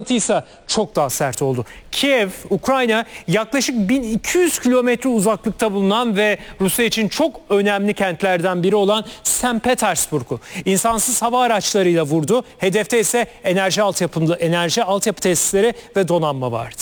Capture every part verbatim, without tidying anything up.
yanıtı ise çok daha sert oldu. Kiev, Ukrayna yaklaşık bin iki yüz kilometre uzaklıkta bulunan ve Rusya için çok önemli kentlerden biri olan Sankt Petersburg'u insansız hava araçlarıyla vurdu. Hedefte ise enerji altyapı, enerji altyapı tesisleri ve donanma vardı.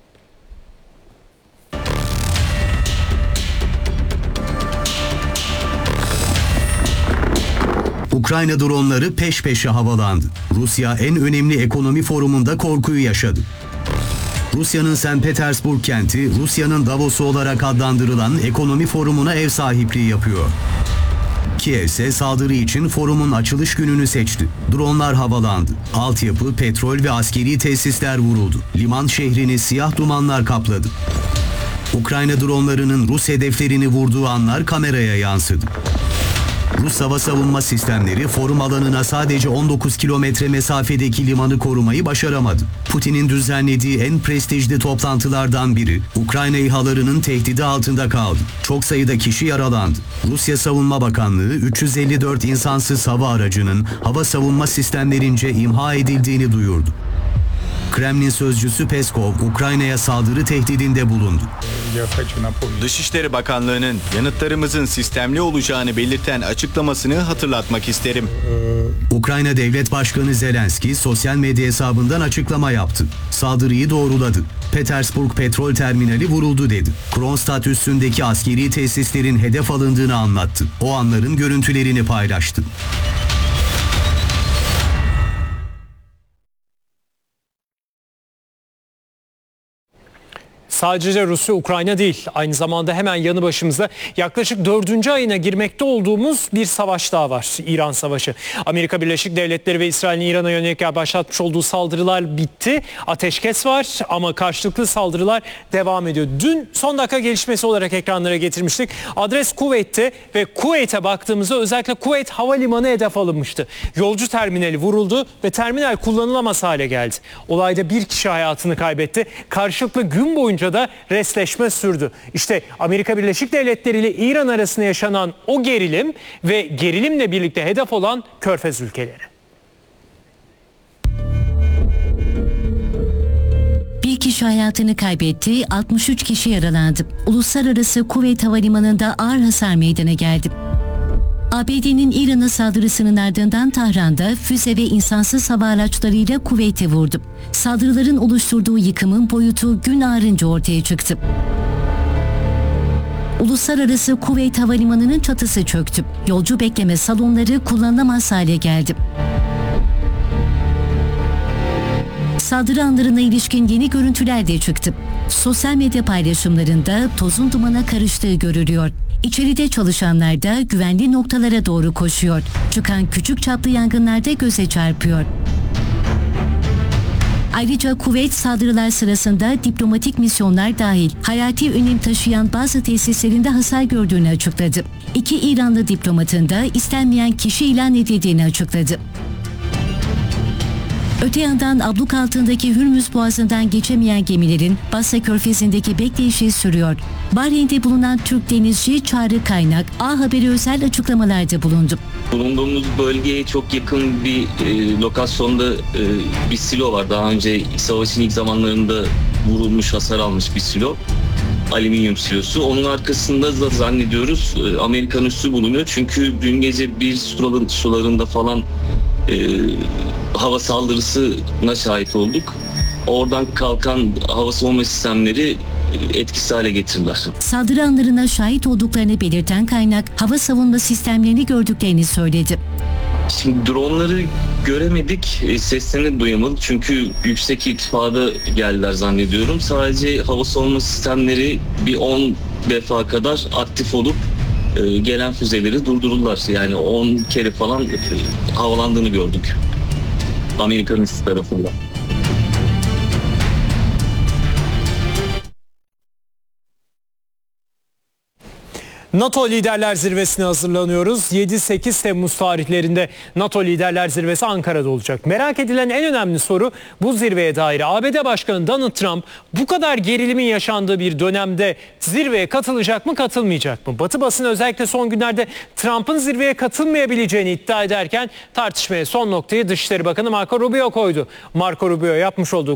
Ukrayna dronları peş peşe havalandı. Rusya en önemli ekonomi forumunda korkuyu yaşadı. Rusya'nın Sankt Petersburg kenti, Rusya'nın Davos'u olarak adlandırılan ekonomi forumuna ev sahipliği yapıyor. Kiev ise saldırı için forumun açılış gününü seçti. Dronlar havalandı. Altyapı, petrol ve askeri tesisler vuruldu. Liman şehrini siyah dumanlar kapladı. Ukrayna dronlarının Rus hedeflerini vurduğu anlar kameraya yansıdı. Rus hava savunma sistemleri forum alanına sadece on dokuz kilometre mesafedeki limanı korumayı başaramadı. Putin'in düzenlediği en prestijli toplantılardan biri, Ukrayna İHA'larının tehdidi altında kaldı. Çok sayıda kişi yaralandı. Rusya Savunma Bakanlığı üç yüz elli dört insansız hava aracının hava savunma sistemlerince imha edildiğini duyurdu. Kremlin sözcüsü Peskov, Ukrayna'ya saldırı tehdidinde bulundu. Dışişleri Bakanlığı'nın yanıtlarımızın sistemli olacağını belirten açıklamasını hatırlatmak isterim. Ukrayna Devlet Başkanı Zelenski sosyal medya hesabından açıklama yaptı. Saldırıyı doğruladı. Petersburg Petrol Terminali vuruldu dedi. Kronstadt üssündeki askeri tesislerin hedef alındığını anlattı. O anların görüntülerini paylaştı. Sadece Rusya, Ukrayna değil, aynı zamanda hemen yanı başımızda yaklaşık dördüncü ayına girmekte olduğumuz bir savaş daha var. İran Savaşı. Amerika Birleşik Devletleri ve İsrail'in İran'a yönelik başlatmış olduğu saldırılar bitti. Ateşkes var ama karşılıklı saldırılar devam ediyor. Dün son dakika gelişmesi olarak ekranlara getirmiştik. Adres Kuveyt'te ve Kuveyt'e baktığımızda özellikle Kuveyt Havalimanı hedef alınmıştı. Yolcu terminali vuruldu ve terminal kullanılamaz hale geldi. Olayda bir kişi hayatını kaybetti. Karşılıklı gün boyunca da resleşme sürdü. İşte Amerika Birleşik Devletleri ile İran arasında yaşanan o gerilim ve gerilimle birlikte hedef olan Körfez ülkeleri. Bir kişi hayatını kaybetti, altmış üç kişi yaralandı. Uluslararası Kuveyt Havalimanı'nda ağır hasar meydana geldi. A B D'nin İran'a saldırısının ardından Tahran'da füze ve insansız hava araçlarıyla Kuveyt'e vurdu. Saldırıların oluşturduğu yıkımın boyutu gün ağarınca ortaya çıktı. Uluslararası Kuveyt Havalimanı'nın çatısı çöktü. Yolcu bekleme salonları kullanılamaz hale geldi. Saldırı anlarına ilişkin yeni görüntüler de çıktı. Sosyal medya paylaşımlarında tozun dumana karıştığı görülüyor. İçeride çalışanlar da güvenli noktalara doğru koşuyor. Çıkan küçük çaplı yangınlar da göze çarpıyor. Ayrıca Kuveyt saldırılar sırasında diplomatik misyonlar dahil hayati önem taşıyan bazı tesislerinde hasar gördüğünü açıkladı. İki İranlı diplomatın da istenmeyen kişi ilan edildiğini açıkladı. Öte yandan abluk altındaki Hürmüz Boğazı'ndan geçemeyen gemilerin Basra Körfezi'ndeki bekleyişi sürüyor. Bahreyn'de bulunan Türk denizci Çağrı Kaynak, A Haber'e özel açıklamalarda bulundu. Bulunduğumuz bölgeye çok yakın bir e, lokasyonda e, bir silo var. Daha önce savaşın ilk zamanlarında vurulmuş, hasar almış bir silo. Alüminyum silosu. Onun arkasında da zannediyoruz e, Amerikan üssü bulunuyor. Çünkü dün gece bir suların, sularında falan e, hava saldırısına şahit olduk. Oradan kalkan hava savunma sistemleri etkisiz hale getirdiler. Saldırı anlarına şahit olduklarını belirten Kaynak, hava savunma sistemlerini gördüklerini söyledi. Şimdi dronları göremedik, seslerini duyamadık çünkü yüksek irtifada geldiler zannediyorum. Sadece hava savunma sistemleri bir on defa kadar aktif olup gelen füzeleri durdurdular. Yani on kere falan havalandığını gördük Amerikan üssü tarafından. NATO Liderler Zirvesi'ne hazırlanıyoruz. yedi sekiz Temmuz tarihlerinde NATO Liderler Zirvesi Ankara'da olacak. Merak edilen en önemli soru bu zirveye dair. A B D Başkanı Donald Trump bu kadar gerilimin yaşandığı bir dönemde zirveye katılacak mı, katılmayacak mı? Batı basını özellikle son günlerde Trump'ın zirveye katılmayabileceğini iddia ederken tartışmaya son noktayı Dışişleri Bakanı Marco Rubio koydu. Marco Rubio yapmış olduğu